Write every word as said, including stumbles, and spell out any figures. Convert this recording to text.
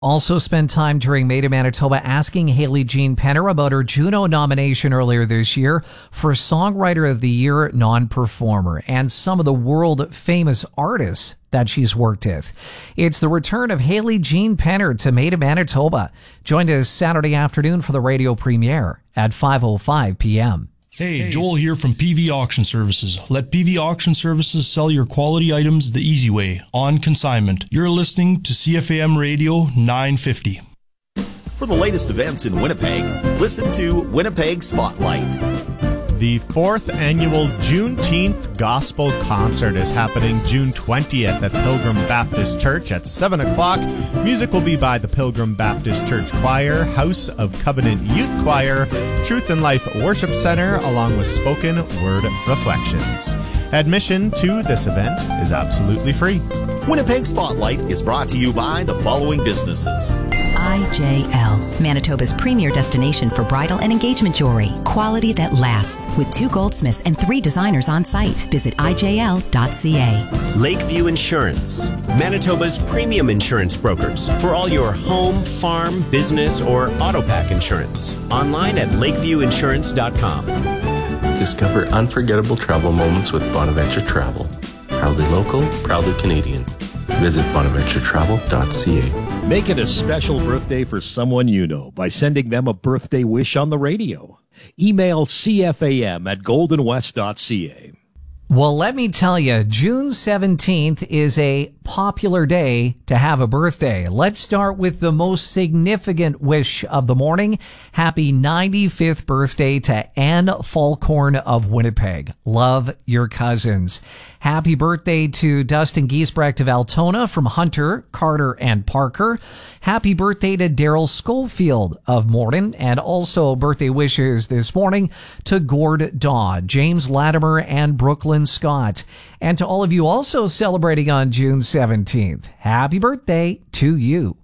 Also spent time during Made in Manitoba asking Hailey Jean Penner about her Juno nomination earlier this year for Songwriter of the Year non-performer and some of the world famous artists that she's worked with. It's the return of Hailey Jean Penner to Made in Manitoba. Join us Saturday afternoon for the radio premiere at five oh five p.m. Hey, Joel here from P V Auction Services. Let P V Auction Services sell your quality items the easy way, on consignment. You're listening to C F A M Radio nine fifty. For the latest events in Winnipeg, listen to Winnipeg Spotlight. The fourth annual Juneteenth Gospel Concert is happening June twentieth at Pilgrim Baptist Church at seven o'clock. Music will be by the Pilgrim Baptist Church Choir, House of Covenant Youth Choir, Truth and Life Worship Center, along with spoken word reflections. Admission to this event is absolutely free. Winnipeg Spotlight is brought to you by the following businesses. I J L, Manitoba's premier destination for bridal and engagement jewelry. Quality that lasts, with two goldsmiths and three designers on site. Visit I J L dot C A. Lakeview Insurance, Manitoba's premium insurance brokers for all your home, farm, business, or auto pack insurance. Online at lakeview insurance dot com. Discover unforgettable travel moments with Bonaventure Travel. Proudly local, proudly Canadian. Visit bonaventure travel dot c a. Make it a special birthday for someone you know by sending them a birthday wish on the radio. Email C F A M at golden west dot c a. Well, let me tell you, June seventeenth is a popular day to have a birthday. Let's start with the most significant wish of the morning. Happy ninety-fifth birthday to Anne Falcorn of Winnipeg. Love, your cousins. Happy birthday to Dustin Giesbrecht of Altona from Hunter, Carter, and Parker. Happy birthday to Daryl Schofield of Morden. And also birthday wishes this morning to Gord Daw, James Latimer, and Brooklyn Scott. And to all of you also celebrating on June seventeenth, happy birthday to you.